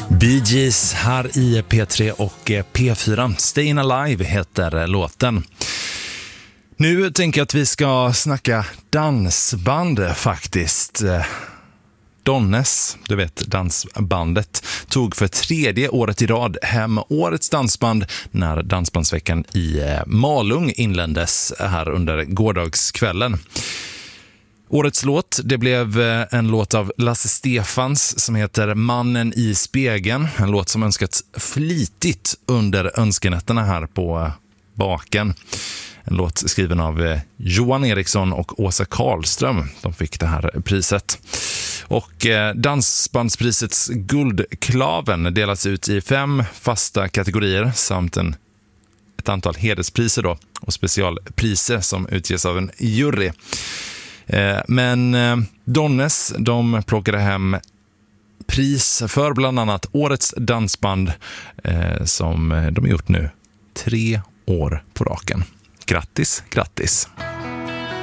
Bee Gees här i P3 och P4. Stayin' Alive heter låten. Nu tänker jag att vi ska snacka dansband faktiskt. Donnes, du vet dansbandet, tog för 3:e året i rad hem årets dansband när Dansbandsveckan i Malung inleddes här under gårdagskvällen. Årets låt, det blev en låt av Lasse Stefans som heter Mannen i spegeln. En låt som önskats flitigt under önskenätterna här på Baken. En låt skriven av Johan Eriksson och Åsa Karlström. De fick det här priset. Och Dansbandsprisets Guldklaven delas ut i 5 fasta kategorier samt ett antal hederspriser då, och specialpriser som utges av en jury. Men Donnes, de plockade hem pris för bland annat årets dansband som de har gjort nu 3 år på raken. Grattis, grattis!